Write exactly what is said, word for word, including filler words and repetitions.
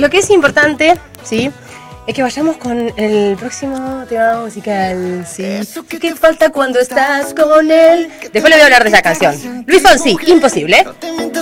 lo que es importante, ¿sí? Es que vayamos con el próximo tema musical, ¿sí? ¿Qué falta cuando estás con él? Después le voy a hablar de esa canción. Luis Fonsi, Imposible.